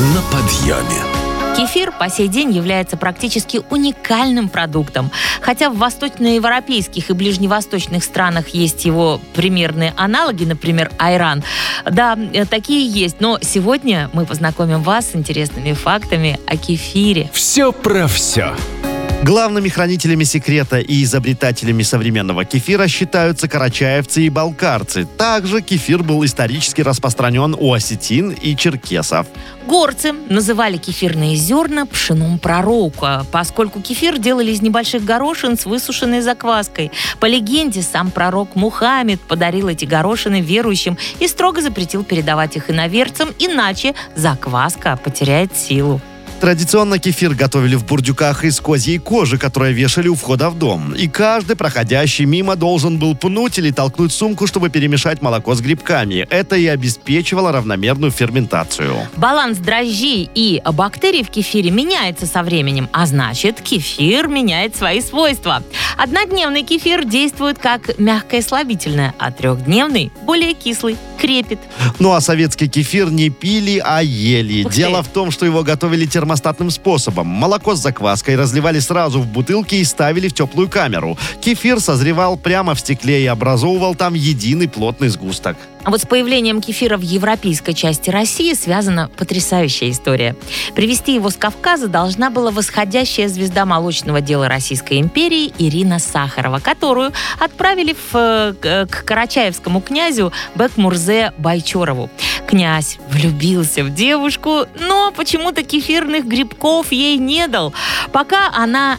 На подъеме. Кефир по сей день является практически уникальным продуктом. Хотя в восточноевропейских и ближневосточных странах есть его примерные аналоги, например, айран. Да, такие есть. Но сегодня мы познакомим вас с интересными фактами о кефире. Все про все. Главными хранителями секрета и изобретателями современного кефира считаются карачаевцы и балкарцы. Также кефир был исторически распространен у осетин и черкесов. Горцы называли кефирные зерна пшеном пророка, поскольку кефир делали из небольших горошин с высушенной закваской. По легенде, сам пророк Мухаммед подарил эти горошины верующим и строго запретил передавать их иноверцам, иначе закваска потеряет силу. Традиционно кефир готовили в бурдюках из козьей кожи, которые вешали у входа в дом. И каждый проходящий мимо должен был пнуть или толкнуть сумку, чтобы перемешать молоко с грибками. Это и обеспечивало равномерную ферментацию. Баланс дрожжей и бактерий в кефире меняется со временем, а значит, кефир меняет свои свойства. Однодневный кефир действует как мягкое слабительное, а трехдневный – более кислый, крепит. Ну а советский кефир не пили, а ели. Ух ты. Дело в том, что его готовили термостатным способом. Молоко с закваской разливали сразу в бутылки и ставили в теплую камеру. Кефир созревал прямо в стекле и образовывал там единый плотный сгусток. А вот с появлением кефира в европейской части России связана потрясающая история. Привезти его с Кавказа должна была восходящая звезда молочного дела Российской империи Ирина Сахарова, которую отправили к карачаевскому князю Бекмурзе Байчорову. Князь влюбился в девушку, но почему-то кефирных грибков ей не дал. Когда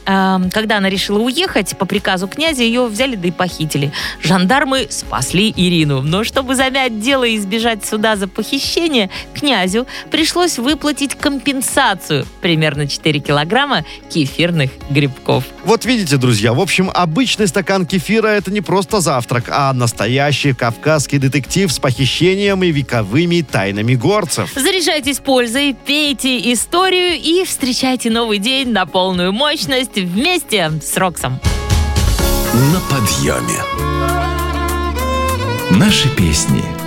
она решила уехать, по приказу князя ее взяли да и похитили. Жандармы спасли Ирину, но чтобы замять дело и избежать суда за похищение, князю пришлось выплатить компенсацию примерно 4 килограмма кефирных грибков. Вот видите, друзья, в общем, обычный стакан кефира – это не просто завтрак, а настоящий кавказский детектив с похищением и вековыми тайнами горцев. Заряжайтесь пользой, пейте историю и встречайте новый день на полную мощность вместе с Роксом. На подъеме. Наши песни.